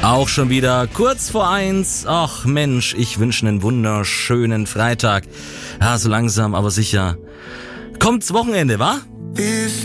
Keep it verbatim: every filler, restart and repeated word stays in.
Auch schon wieder kurz vor eins. Ach Mensch, ich wünsche einen wunderschönen Freitag. Ja, so langsam, aber sicher. Kommt's Wochenende, wa?